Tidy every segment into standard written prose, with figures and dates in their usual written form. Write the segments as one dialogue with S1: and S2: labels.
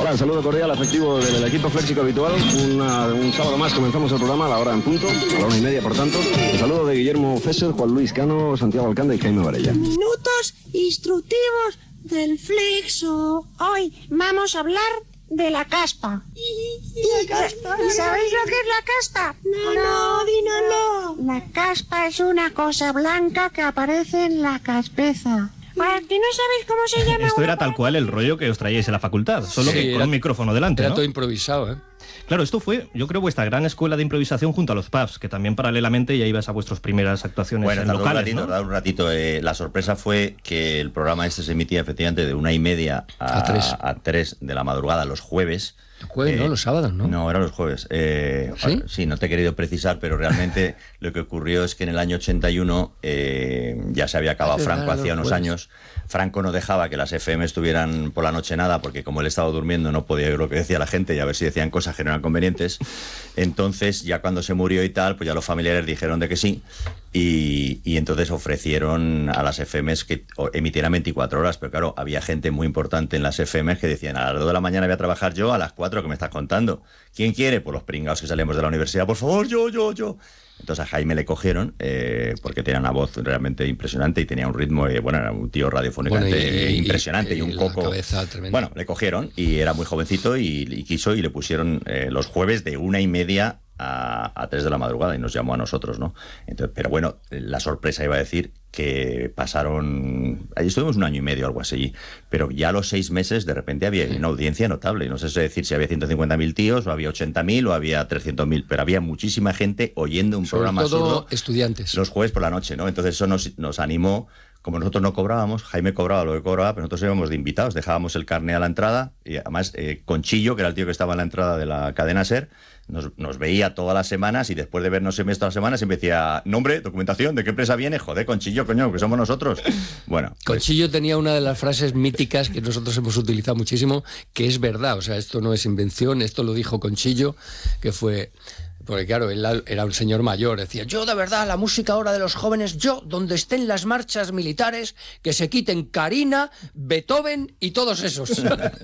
S1: Hola, saludo cordial, afectivo del equipo Flexico habitual. Un sábado más comenzamos el programa a la hora en punto, a la 1:30, por tanto. El saludo de Guillermo Fesser, Juan Luis Cano, Santiago Alcanda y Jaime Varela.
S2: Minutos instructivos del Flexo. Hoy vamos a hablar de la caspa. ¿Sabéis lo que es la caspa? No, dínoslo. La caspa es una cosa blanca que aparece en la caspeza. ¿Aquí no sabéis cómo se llama?
S3: Esto era tal cual el rollo que os traíais en la facultad, solo que con un micrófono delante,
S4: Era
S3: ¿no?
S4: todo improvisado, ¿eh?
S3: Claro, esto fue, yo creo, vuestra gran escuela de improvisación junto a los pubs, que también paralelamente ya ibas a vuestras primeras actuaciones
S5: Bueno,
S3: en locales, ¿no?
S5: un ratito. La sorpresa fue que el programa este se emitía efectivamente de 1:30 a 3 de la madrugada los jueves.
S4: Jueves, ¿no? Los sábados, ¿no?
S5: No, eran los jueves.
S4: ¿Sí?
S5: Sí, no te he querido precisar, pero realmente lo que ocurrió es que en el año 81 ya se había acabado Franco hacía unos años. Franco no dejaba que las FM estuvieran por la noche nada, porque como él estaba durmiendo no podía oír lo que decía la gente y a ver si decían cosas que no eran convenientes. Entonces, ya cuando se murió y tal, pues ya los familiares dijeron de que sí. Y entonces ofrecieron a las FMs que emitieran 24 horas, pero claro, había gente muy importante en las FMs que decían: a las 2 de la mañana voy a trabajar yo, a las 4 que me estás contando. ¿Quién quiere? Pues los pringados que salimos de la universidad, por favor, yo. Entonces a Jaime le cogieron, porque tenía una voz realmente impresionante y tenía un ritmo, era un tío radiofónicamente impresionante y un coco. Bueno, le cogieron y era muy jovencito y quiso, y le pusieron los jueves de 1:30 a 3 de la madrugada y nos llamó a nosotros, ¿no? Entonces, pero bueno, la sorpresa iba a decir que pasaron... Allí estuvimos 1 año y medio, algo así, pero ya a los 6 meses de repente había una audiencia notable. No sé decir si había 150.000 tíos, o había 80.000, o había 300.000, pero había muchísima gente oyendo un programa
S4: sobre todo
S5: absurdo
S4: estudiantes.
S5: Los jueves por la noche, ¿no? Entonces eso nos animó. Como nosotros no cobrábamos, Jaime cobraba lo que cobraba, pero nosotros íbamos de invitados, dejábamos el carné a la entrada, y además Conchillo, que era el tío que estaba en la entrada de la cadena SER, nos veía todas las semanas, y después de vernos todas las semanas siempre decía: nombre, documentación, ¿de qué empresa viene? Joder, Conchillo, coño, que somos nosotros. Bueno,
S4: Conchillo tenía una de las frases míticas que nosotros hemos utilizado muchísimo, que es verdad, o sea, esto no es invención, esto lo dijo Conchillo, que fue... Porque claro, él era un señor mayor, decía: yo de verdad, la música ahora de los jóvenes, yo, donde estén las marchas militares, que se quiten Carina, Beethoven y todos esos.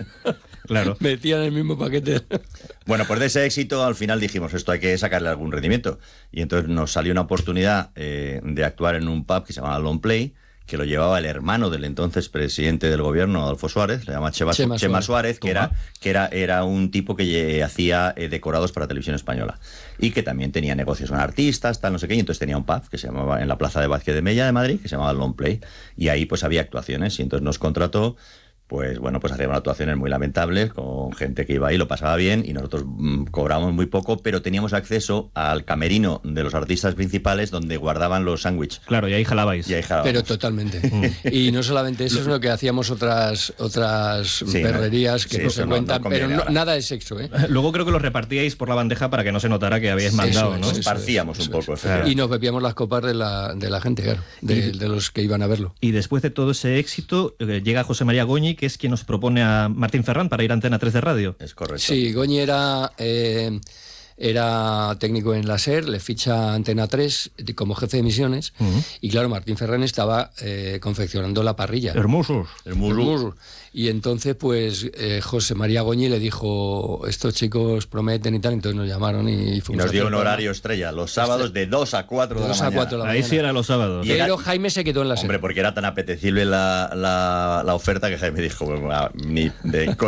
S3: Claro.
S4: Metían el mismo paquete.
S5: Bueno, pues de ese éxito al final dijimos: esto hay que sacarle algún rendimiento. Y entonces nos salió una oportunidad de actuar en un pub que se llamaba Long Play, que lo llevaba el hermano del entonces presidente del gobierno, Adolfo Suárez, le llama Chema Suárez, que era un tipo que hacía decorados para Televisión Española y que también tenía negocios con artistas, tal, no sé qué, y entonces tenía un pub que se llamaba, en la Plaza de Vázquez de Mella de Madrid, que se llamaba Long Play, y ahí pues había actuaciones, y entonces nos contrató. Pues bueno, pues hacíamos actuaciones muy lamentables con gente que iba ahí, lo pasaba bien, y nosotros cobrábamos muy poco, pero teníamos acceso al camerino de los artistas principales donde guardaban los sándwiches.
S3: Claro, y ahí jalabais.
S4: Pero totalmente. Y no solamente eso, sino que hacíamos otras perrerías que no se cuentan, pero nada de sexo, ¿eh?
S3: Luego creo que los repartíais por la bandeja para que no se notara que habíais mandado, ¿no?
S5: Esparcíamos un poco.
S4: Y nos bebíamos las copas de la gente, claro, de los que iban a verlo.
S3: Y después de todo ese éxito, llega José María Goñi, que es quien nos propone a Martín Ferrán para ir a Antena 3 de radio.
S5: Es correcto.
S4: Sí, Goñi era técnico en la SER, le ficha Antena 3 como jefe de emisiones, y claro, Martín Ferrán estaba confeccionando la parrilla.
S3: Hermosos.
S4: Y entonces, pues, José María Goñi le dijo: estos chicos prometen y tal, entonces nos llamaron y fuimos.
S5: Y nos dio un horario estrella, los sábados de 2 a 4 de la mañana.
S3: Ahí sí eran los sábados.
S4: Pero Jaime se quedó en la SER.
S5: Hombre, porque era tan apetecible la oferta que Jaime dijo: ni de